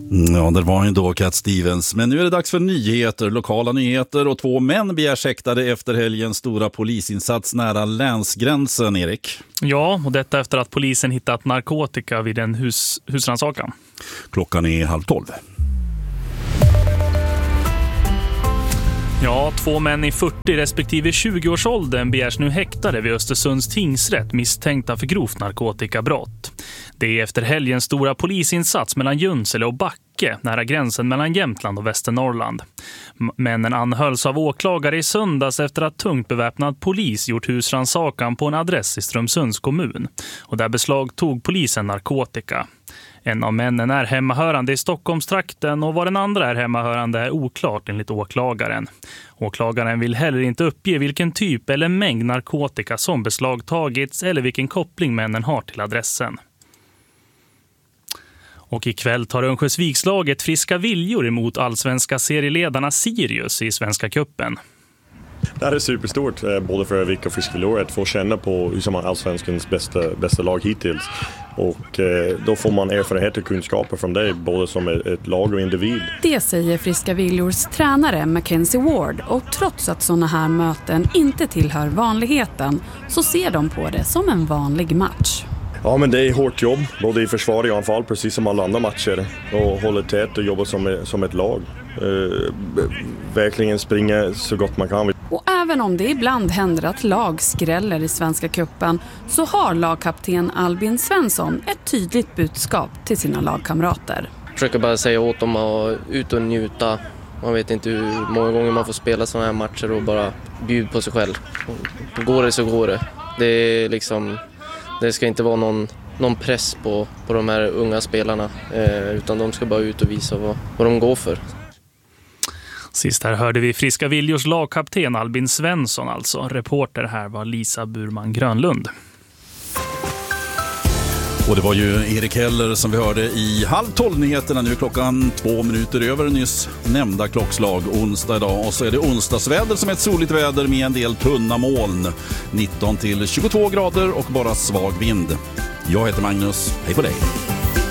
Ja, det var ju då Cat Stevens. Men nu är det dags för nyheter, lokala nyheter, och 2 män begärs häktade efter helgens stora polisinsats nära länsgränsen, Erik. Ja, och detta efter att polisen hittat narkotika vid en husrannsakan. Klockan är 11:30. Ja, 2 män i 40 respektive 20-årsåldern begärs nu häktade vid Östersunds tingsrätt misstänkta för grovt narkotikabrott. Det är efter helgens stora polisinsats mellan Junsele och Backe, nära gränsen mellan Jämtland och Västernorrland. Männen anhölls av åklagare i söndags efter att tungt beväpnad polis gjort husrannsakan på en adress i Strömsunds kommun. Och där beslag tog polisen narkotika. En av männen är hemmahörande i Stockholmstrakten och vad den andra är hemmahörande är oklart enligt åklagaren. Åklagaren vill heller inte uppge vilken typ eller mängd narkotika som beslagtagits eller vilken koppling männen har till adressen. Och ikväll tar Örnsköldsvikslaget Friska Viljor emot allsvenska serieledarna Sirius i Svenska cupen. Det här är superstort, både för Övik och Friska Viljor, att få känna på hur som är allsvenskans bästa lag hittills. Och då får man erfarenhet och kunskaper från det, både som ett lag och individ. Det säger Friska Viljors tränare Mackenzie Ward, och trots att sådana här möten inte tillhör vanligheten så ser de på det som en vanlig match. Ja, men det är hårt jobb, både i försvar och anfall, precis som alla andra matcher. Och hålla tät och jobba som ett lag. Verkligen springa så gott man kan. Och även om det ibland händer att lag skräller i Svenska cupen så har lagkapten Albin Svensson ett tydligt budskap till sina lagkamrater. Jag försöker bara säga åt dem att ut och njuta. Man vet inte hur många gånger man får spela sådana här matcher och bara bjuda på sig själv. Går det så går det. Det är liksom... Det ska inte vara någon press på de här unga spelarna, utan de ska bara ut och visa vad de går för. Sist här hörde vi Friska Viljors lagkapten Albin Svensson alltså. Reporter här var Lisa Burman Grönlund. Och det var ju Erik Heller som vi hörde i 11:30-nyheterna. Nu klockan 2 minuter över nyss nämnda klockslag, onsdag idag. Och så är det onsdagsväder som är ett soligt väder med en del tunna moln. 19 till 22 grader och bara svag vind. Jag heter Magnus, hej på dig.